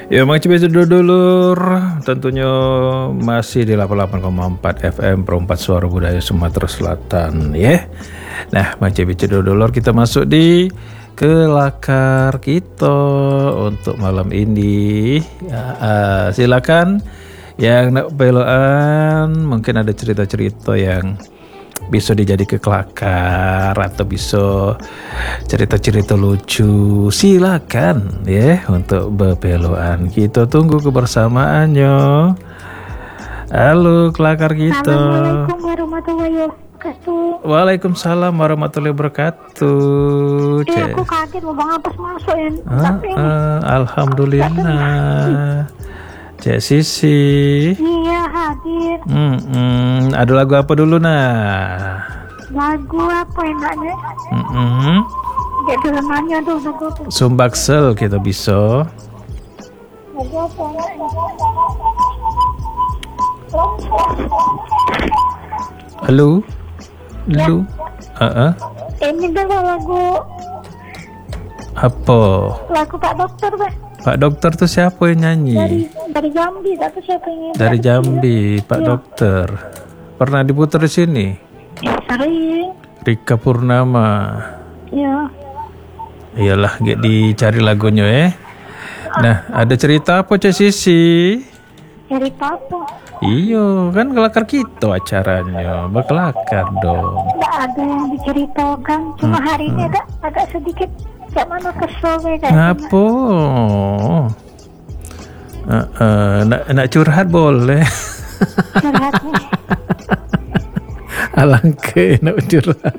Ya Mang Cibi dulur, tentunya masih di 88,4 FM Perempat Suara Budaya Sumatera Selatan ya. Nah Mang Cibi dulur, kita masuk di kelakar kita untuk malam ini. Silakan yang nak beloan, mungkin ada cerita-cerita yang bisa dijadi kelakar atau bisa cerita-cerita lucu, silakan ya untuk berpeluan. Kita tunggu kebersamaannya. Halo kelakar kita. Assalamualaikum warahmatullahi wabarakatuh. Waalaikumsalam warahmatullahi wabarakatuh. Aku kaget mau Bang Abbas masuk ya. Alhamdulillah. Cek Sisi. Iya hadir. Ada lagu apa dulu nah? Lagu apa enaknya? Jadi nanya tuh lagu apa? Sumbaksel kita bisa. Lagu apa enaknya? Halo. Halo. Ini dulu lagu. Apa? Lagu Pak Dokter Pak. Pak Dokter tuh siapa yang nyanyi? Dari Jambi, tapi siapa yang Dari Jambi, Pak Dokter. Pernah diputar di sini? Sering. Rika Purnama. Ya. Iyalah, dicari lagunya ya. Nah, ada cerita apa Cek Sisi? Dari Papa. Iya, kan kelakar kita acaranya. Berkelakar dong. Tidak ada yang diceritakan. Cuma hari ini agak sedikit kayak mana kesel kayak Apa? Nak curhat boleh. curhatnya. Alangke nak curhat.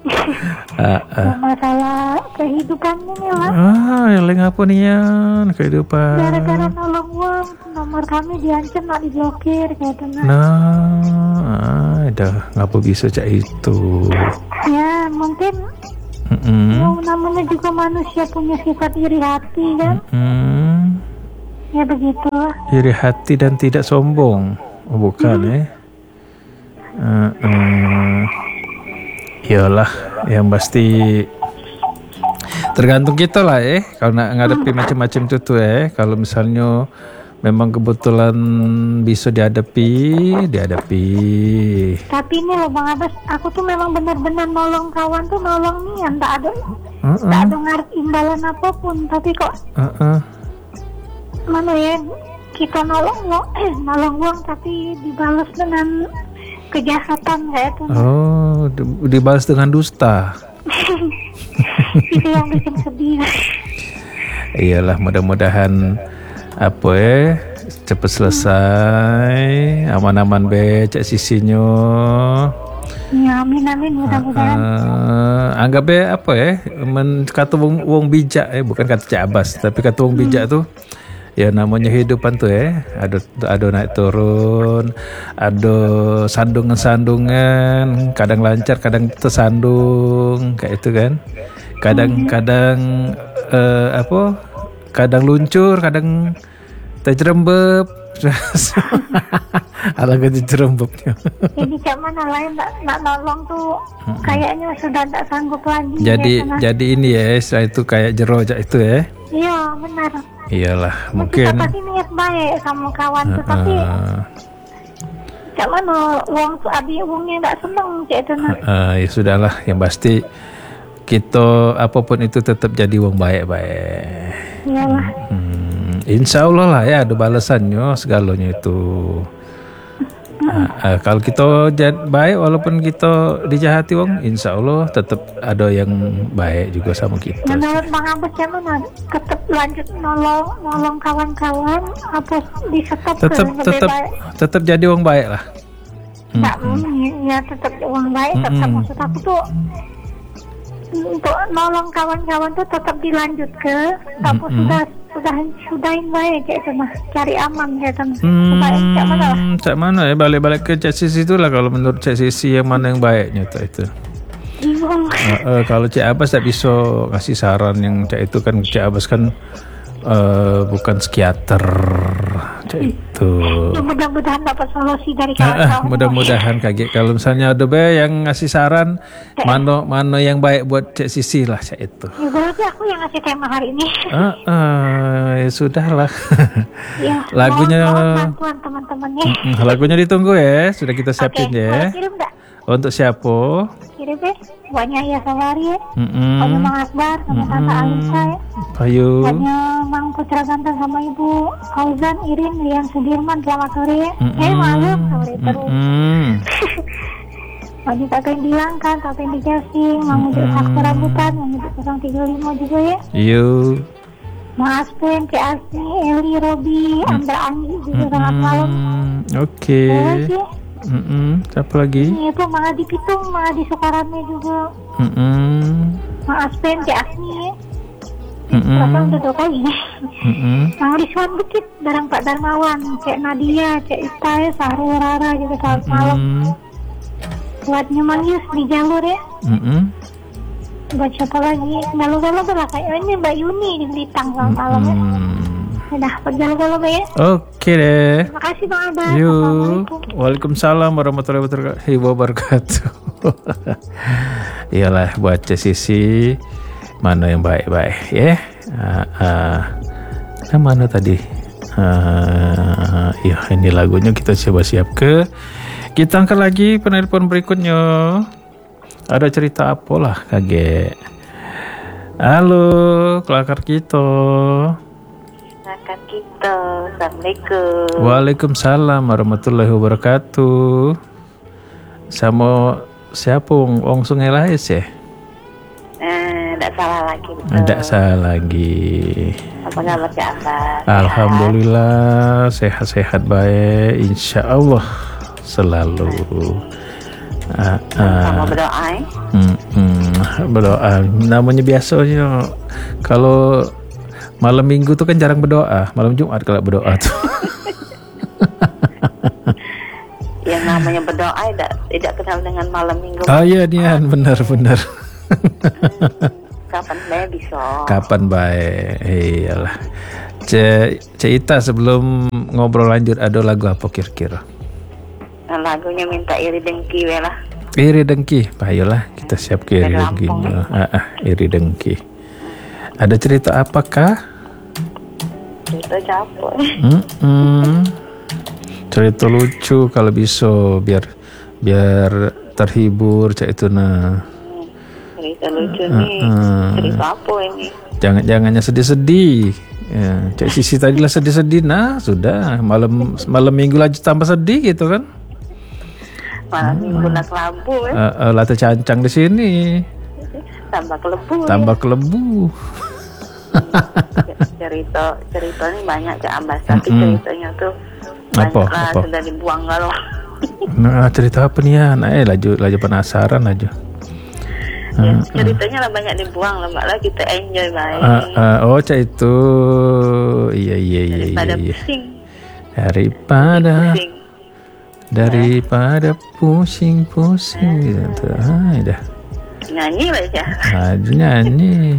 Masalah kehidupan ini lah. Yang apa nih ya kehidupan. Gara-gara nolong uang, nomor kami diancam nak diblokir katanya. Nah, ngapa bisa cak itu? Ya mungkin. Namanya juga manusia punya sifat iri hati kan. Ya begitu. Iri hati dan tidak sombong. Oh, bukan ya. Iyalah, yang pasti tergantung kita lah ya. Kalau nak ngadepi macam-macam tuh ya. Kalau misalnya memang kebetulan bisa dihadapi. Tapi ini loh Bang Abbas, aku tuh memang benar-benar nolong kawan tuh nolong nih, tak ada ngarep imbalan apapun. Tapi kok mana ya, kita nolong uang tapi dibalas dengan kejahatan kayak itu. Oh, dibalas dengan dusta. Itu yang bikin sedih. Iyalah, mudah-mudahan apa ya cepat selesai, aman-aman be Cak Sisinya. Ya amin mudah-mudahan. Anggap be apa ya, kata wong bijak bukan kata Cak Abbas, tapi kata wong bijak tuh ya namanya hidupan tuh ya, ada naik turun, ada sandungan, kadang lancar kadang tersandung kayak itu kan. Kadang kadang luncur, kadang terjerembab. Ala terjerembabnya. Jadi cak mana lain nak nolong tuh kayaknya sudah tak sanggup lagi. Jadi ini ya, setelah itu kayak jerojak itu ya. Iya benar. Iyalah, kita mungkin. pasti niat baik sama kawan tuh, tapi cak mana uang tuh uangnya tak seneng cak itu ya sudahlah, yang pasti kita apapun itu tetap jadi wong baik-baik. Iyalah. Insya Allah lah ya ada balasannya segalanya itu. Kalau kita baik walaupun kita dijahati wong, insya Allah tetap ada yang baik juga sama kita. Menurut Bang Abbas mana tetap lanjut nolong kawan-kawan apa di stop tetap jadi wong baik lah. Ya tetap wong baik. Tetap maksud aku tuh untuk nolong kawan-kawan tuh tetap dilanjut ke apa sudahin baik kayak itu mah, cari aman kayak itu cak mana ya, balik ke Cak Sisi itulah kalau menurut Cak Sisi yang mana yang baiknya itu. Kalau Cak Abbas tak bisa kasih saran yang Cak itu kan, Cak Abbas kan bukan psikiater Itu. Ya, mudah-mudahan dapat solusi dari kawan-kawan. Mudah-mudahan kaget. Kalau misalnya ada yang ngasih saran, mana yang baik buat Cik Sisi lah, Cik itu. Ya berarti aku yang ngasih tema hari ini. Ya sudahlah. Ya, Lagunya, mohon bantuan teman-temannya. lagunya ditunggu ya. Sudah kita siapin ya. Boleh kirim nggak? Untuk siapa? Kirim deh. Buatnya ya Sawari ya. Buatnya Mang Akbar sama Tante Alisa ya. Ayo. Buatnya Mang Putra Ganteng sama Ibu Fauzan, Irin, Rian Sudirman, selamat sore ya. Malam sore terus. Wajib kakak bilang kan, kakak di casing, Mang Ujuk Sakti Rambutan, Mang Ujuk 035 juga ya. Iyo. Mas Pen, Cik Asmi, Eli, Robi, Anda Anggi juga selamat malam. Oke. Siapa lagi? Ini itu Mang Adi Pitung, Mang Adi Sukarame juga. Mang Aspen, Cik Asmi ya. Perasaan udah 2 kali nih. Mang Rizwan Bukit, barang Pak Darmawan, Cik Nadia, Cik Ita ya, Sahrul Rara juga selamat malam. Buatnya Mang Yus di jalur ya. Buat siapa lagi? Galau-galau lah kayak ini Mbak Yuni di Blitar selamat malam ya. Udah, perjalanan ya. Oke deh. Terima kasih Bang Abah. Yuk. Waalaikumsalam warahmatullahi wabarakatuh. Iyalah buat Sisi mana yang baik-baik ya. Mana tadi? Ya ini lagunya kita coba siap ke. Kita angkat lagi penelpon berikutnya. Ada cerita apa lah kaget. Halo, kelakar kita. Assalamualaikum. Waalaikumsalam warahmatullahi wabarakatuh. Sama siapa Wong Sungai Lais ya? Tidak salah lagi. Tidak salah lagi. Apa kabar Cak Abah? Alhamdulillah sehat-sehat baik, insya Allah selalu. Sama berdoa. Berdoa. Namanya biasanya kalau malam minggu tuh kan jarang berdoa. Malam Jumat kalau berdoa tuh. Yang namanya berdoa tidak kenal dengan malam minggu. Iya Nian, benar-benar. Kapan baik bisa? Kapan baik? Iyalah. Cik Ita sebelum ngobrol lanjut ada lagu apa kira-kira? Lagunya minta Iri Dengki lah. Iri Dengki, ayolah kita siap ke Iri Dengki. Iri Dengki. Ada cerita apakah? Cerita capek. Cerita lucu kalau bisa biar terhibur cak itu nah. Cerita lucu nih. Cerita apa ini? Jangannya sedih-sedih. Ya, Cak Sisi tadi lah sedih-sedih. Nah, sudah malam minggu lagi tambah sedih gitu kan? Malam minggu nak kelabu ya. Lata cancang di sini. Tambah kelebu. cerita ini banyak Cak Ambas, tapi ceritanya tuh banyak lah sudah dibuang kalau. Nah, cerita apa nih ya? Nah, laju penasaran aja. Ceritanya lah banyak dibuang lah, malah kita enjoy baik. Oh, Cak itu. Iya. Daripada pusing. Daripada pusing gitu. Dah. Nyanyi lah ya. Nyanyi.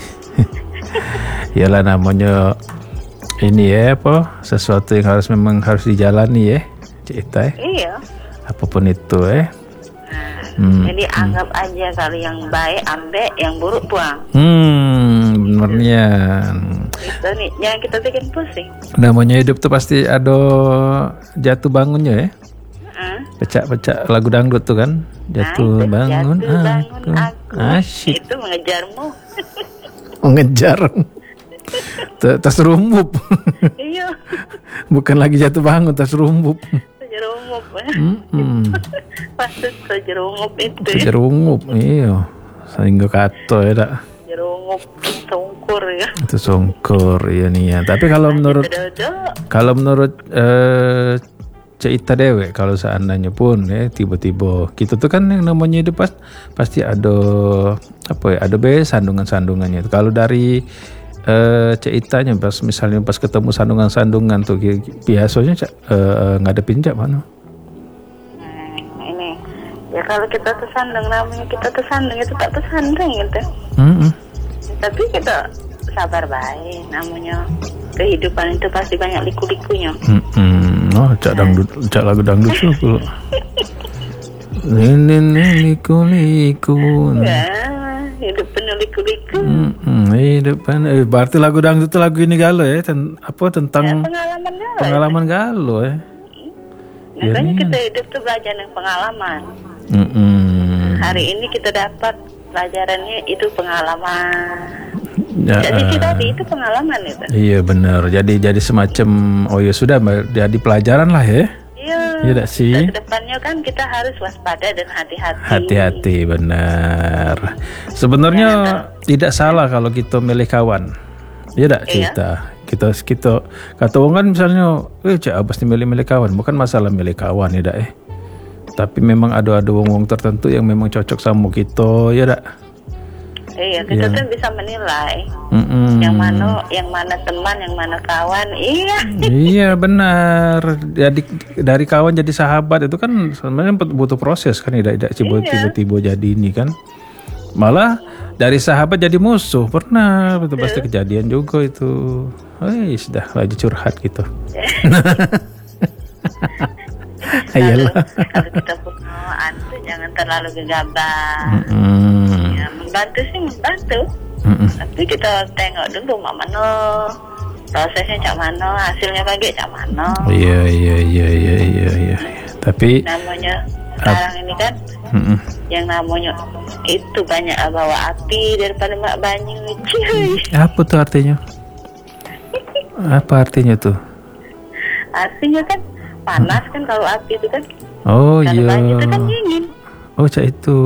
Yalah namanya ini ya apa? Sesuatu yang memang harus dijalani ya, cerita. Iya. Apapun itu Jadi anggap aja kalau yang baik ambil, yang buruk buang. Benernya. Itu nih, jangan kita bikin pusing. Namanya hidup tuh pasti ada jatuh bangunnya ya. Pecah-pecah lagu dangdut tuh kan. Jatuh bangun aku. Asyik. Itu mengejarmu. Mengejar. Terserumbup. Iya. Bukan lagi jatuh bangun, terserumbup. Terjerumup. Pasti terjerumup itu. Terjerumup, iya. Sehingga kata ya tak. Jerumup songkur ya. Itu songkur ya nih ya. Tapi kalau menurut cerita dewek, kalau seandainya pun ya tiba-tiba kita tuh kan yang namanya hidup pasti ada apa ya, ada sandungan-sandungannya. Kalau dari ceritanya misalnya pas ketemu sandungan-sandungan tuh biasanya ngadepin jak mana? Ini ya kalau kita tersandung, namanya kita tersandung itu tak tersandung gitu. Tapi kita sabar baik. Namanya kehidupan itu pasti banyak liku-likunya. Oh, cak lagu dangdut tuh. Ini liku-liku. Ya, hidup penuh liku-liku. Hidup penuh. Berarti lagu dangdut itu lagu ini galau ya? Tentang pengalaman galau ya? Makanya kita hidup tuh belajar dengan pengalaman. Hari ini kita dapat pelajarannya itu pengalaman. Ya, jadi tadi itu pengalaman itu. Iya benar. Jadi semacam sudah jadi pelajaran lah ya. Iya. Tidak sih. Kedepannya kan kita harus waspada dan hati-hati. Hati-hati benar. Sebenarnya tidak salah kalau kita milih kawan. Iya tak cerita. Kita kata orang kan misalnya, pasti milih kawan. Bukan masalah milih kawan ya tak Tapi memang ada wong tertentu yang memang cocok sama kita, ya tak? Iya, kita tuh bisa menilai yang mana teman, yang mana kawan. Iya. Iya benar. Jadi dari kawan jadi sahabat itu kan sebenarnya butuh proses kan, tidak tiba-tiba jadi ini kan. Malah dari sahabat jadi musuh pernah, betul pasti kejadian juga itu. Sudah lagi curhat gitu. Ayolah. Kalau kita punya jangan terlalu gegabah. Ya, membantu sih membantu. Tapi kita tengok dulu mana prosesnya cak mana, hasilnya kayak cak mana. Iya. Tapi namanya sekarang ini kan yang namanya itu banyak bawa api daripada mak banyu. Apa tuh artinya? Apa artinya tuh? Artinya kan panas kan kalau api itu kan. Oh kalau iya. banyu itu kan dingin. Oh cak itu.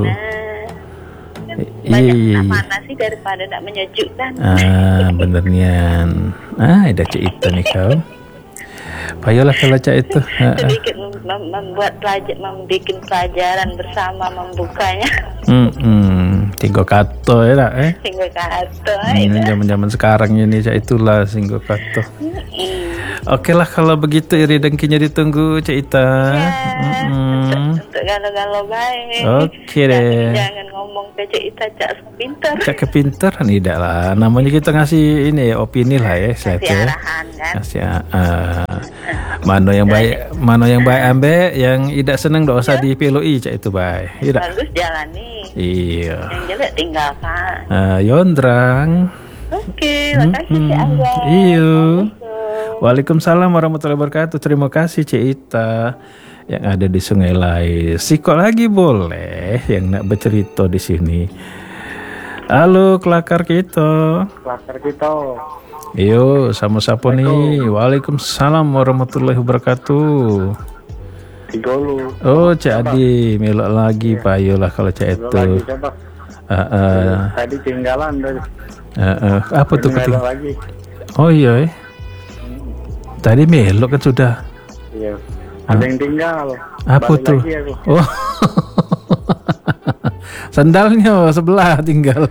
Banyak panas sih daripada nak menyejukkan. Benernya. Ada cak itu nih kau. Payolah kalau cak itu. Sedikit membuat pelajaran bersama membukanya. Singgo kato ya tak Singgo kato. Zaman sekarang ini cak itulah singgo kato. Oke lah kalau begitu iri dengkinya ditunggu Cik Ita. Untuk galau-galau baik. Oke deh. Jangan ngomong ke Cik Ita cak sepinter. Cak kepinteran tidak lah. Namanya kita ngasih ini ya opini lah ya. Kasih arahan kan. Kasih mana yang baik ambil, yang tidak senang tidak usah dipilui Cak itu baik. Bagus jalani. Iya. Yang jelek tinggalkan. Yondrang. Oke, makasih Cik Angga. Iya. Waalaikumsalam warahmatullahi wabarakatuh. Terima kasih Cik Ita yang ada di Sungai Lai. Siko lagi boleh yang nak bercerita di sini. Halo kelakar kita. Iyo, sama siapa nih? Waalaikumsalam warahmatullahi wabarakatuh. Oh, Cik Adi melok lagi payolah kalau Cik itu. Tadi tinggalan dari. Apa tuh ketinggalan? Oh iya. Tadi melok kan sudah. Iya. Ada yang tinggal. Apa tuh? Oh. Sandalnya sebelah tinggal.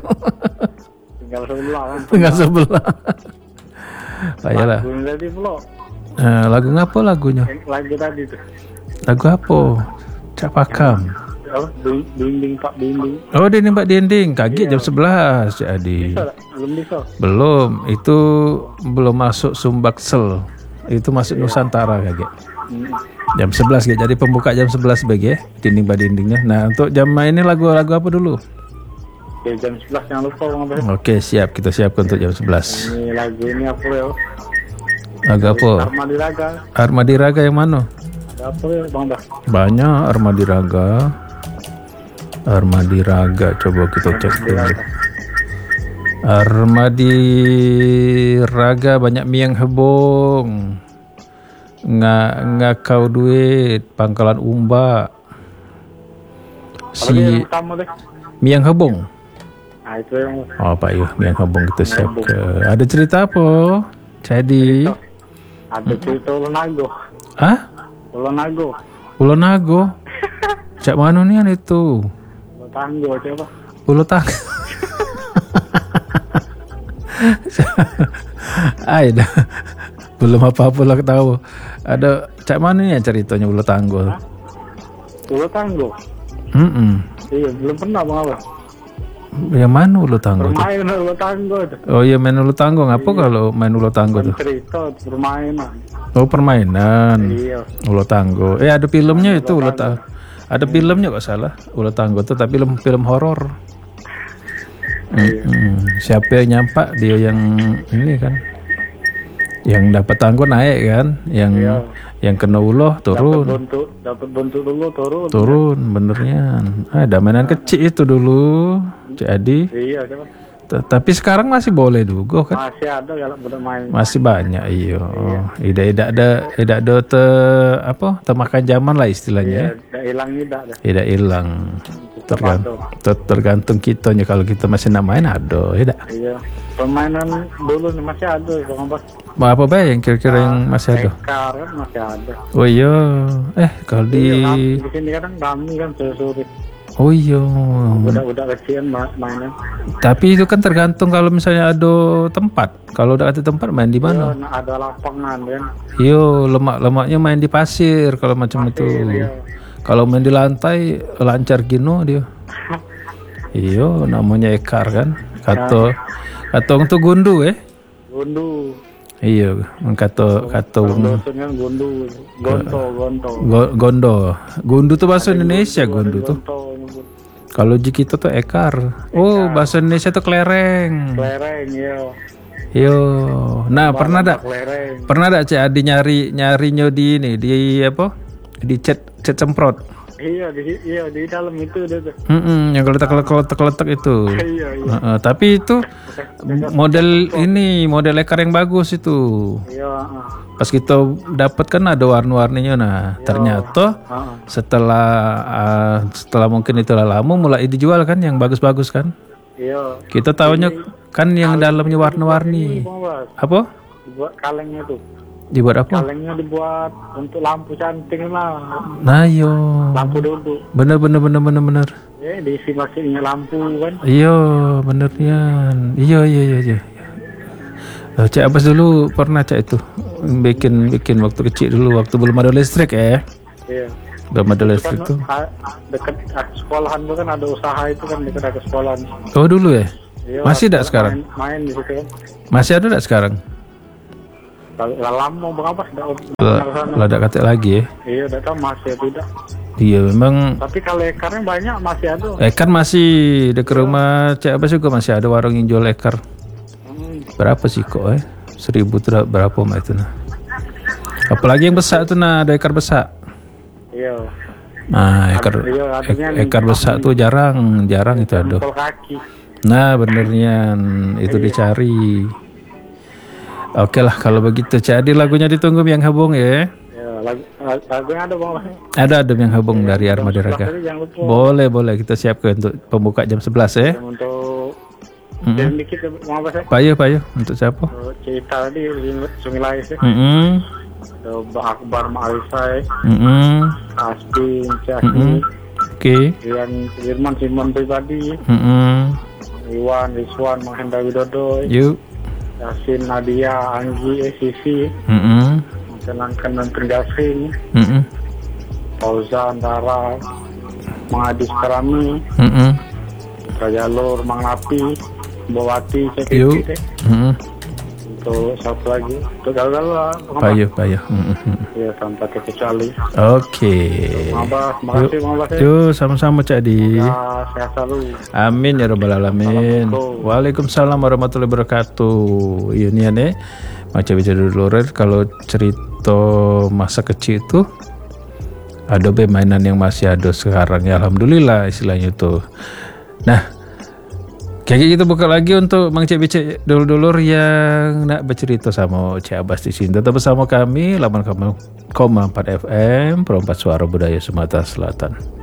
Tinggal sebelah. Payalah. Lagu ngapa lagunya? Lagu tadi tuh. Lagu apa? Cak Pakam. Dinding Pak Dinding. Oh, dinding Pak Dinding. Kaget jam 11 jadi. Belum. Itu belum masuk Sumbaksel. Itu masuk Nusantara kaget. Jam 11 kaget. Jadi pembuka jam 11 bagi ya. Dinding Pak Dindingnya. Nah, untuk jam ini lagu apa dulu? Oke, jam 11 jangan lupa Bang. Oke, siap. Kita siapkan untuk jam 11. Ini lagu ini apa ya? Lagu apa? Armadi Raga yang mana? Apa ya Bang? Banyak Armadi Raga. Coba kita cek dulu. Armadi Raga banyak miang hebong. Nggak kau duit Pangkalan Umba. Si miang hebong. Itu yang. Oh Pak Yuh, miang hebong kita siap ke. Ada cerita apa? Jadi ada cerita Ulonago. Ulonago. Cak mana nih itu? Tanggo coba. Ulotanggo. Ada. Belum apa-apa lah tahu. Ada cak mana nih ceritanya Ulotanggo? Ulotanggo. Iya, belum pernah Bang. Yang mana ulu tanggo tuh? Bermain ulo tanggo tuh. Oh iya main ulu tanggo. Ngapa kalau main ulu tanggo tuh? Cerita permainan. Oh permainan. Iya. Ulu tanggo. Ada filmnya itu ulu tanggo. Ada filmnya kok salah. Ulu tanggo tuh tapi film horor. Siapa yang nyampak dia yang ini kan? Yang dapat tanggo naik kan? Yang kena uloh turun. Dapat bentuk dulu turun. Turun benernya. Ada mainan kecil itu dulu. Jadi. Iya kan. Tapi sekarang masih boleh juga kan? Masih ada kalau bermain. Masih banyak iya. Tidak ada termakan zaman lah istilahnya. Tidak hilang tidak. Tidak hilang. Tergantung kitanya, kalau kita masih nak main ada, tidak. Iya. Permainan dulu masih ada, Bang Bas. Apa yang kira-kira yang masih ada? Ekar masih ada. Oh iya. Kalau di sini kadang kami kan sore. Oh iya. Udah kecil mainan. Tapi itu kan tergantung kalau misalnya ada tempat. Kalau udah ada tempat main di mana? Iya, ada lapangan kan. Iya, lemak-lemaknya main di pasir kalau macam itu. Iya. Kalau main di lantai lancar gino dia. Iya, namanya ekar kan. Katong tuh gundu Gundu. Iya, kata Gundu. gondo. Gundu tuh bahasa Indonesia gundu tuh. Kalau di kita tuh ekar. Oh, bahasa Indonesia tuh kelereng. Kelereng, iya. Yo, nah pernah Kelereng. Cik Adi nyarinya di ini di apa? Di cat semprot. Iya di dalam itu dia tuh. Yang keletak itu. Iya. Tapi itu model ekar yang bagus itu. Iya. Pas kita dapat kan ada warna-warninya. Nah, ternyata setelah mungkin itu lama mulai dijual kan yang bagus-bagus kan. Iya. Kita tahunya kan yang dalamnya warna-warni. Apa? Dibuat kalengnya tuh. Dibuat apa? Kalengnya dibuat untuk lampu cantik lah. Nah, yo. Lampu duduk. Bener. Diisi masihnya lampu kan. Iya, benernya. Iya. Cak Abbas dulu pernah Cak itu bikin waktu kecil dulu, waktu belum ada listrik ya. Iya. Belum ada listrik tuh. Dekat sekolahan tuh kan ada usaha itu kan dekat sekolahan. Oh dulu ya? Iya, Masih tidak sekarang? Main di situ kan. Masih ada tidak sekarang? Lama berapa sudah? Ada kata lagi ya? Iya, udah tahu masih tidak. Iya memang. Tapi kalau ekarnya banyak masih ada. Ekar masih dekat rumah Cak Abbas juga masih ada warung yang jual ekar. Berapa sih kok 1.000 tuh berapa mah itu nah. Apalagi yang besar tuh nah, ada ekar besar. Iya. Nah, ekar besar tuh jarang itu ada. Nah, benernya itu dicari. Oke lah kalau begitu. Jadi lagunya ditunggu yang habung ya. Lagunya ada Bang. Ada yang habung dari Armada Raga. Boleh kita siapkan untuk pembuka jam 11 ya. Untuk jam dikit mau apa sih? Payo untuk siapa? Cerita di Sumilai sih. Bang Akbar Ma'alisai. Aspin Cahdi. Oke. Irman Simon pribadi. Iwan Rizwan Mahendra Widodo. Yuk. Yasin Nadia Anggi Sisi. Menyenangkan dan Tergasing. Fauzan Dara Mengadis Karami. Rajalur Mang Napi Bawati Cekiti. Untuk satu lagi untuk gagal lah. Payo. Ya tanpa terkecuali. Oke. Makasih Bang Bas. Yuk sama-sama Cak Di. Ya, sehat selalu. Amin ya rabbal alamin. Waalaikumsalam warahmatullahi wabarakatuh. Ini nih macam bicara dulu kalau cerita masa kecil itu ada mainan yang masih ada sekarang ya alhamdulillah istilahnya itu. Nah, kayak kita buka lagi untuk Mang Cek dulur-dulur yang nak bercerita sama Cak Abbas di sini. Tetap bersama kami 8,4 FM Perompak Suara Budaya Sumatera Selatan.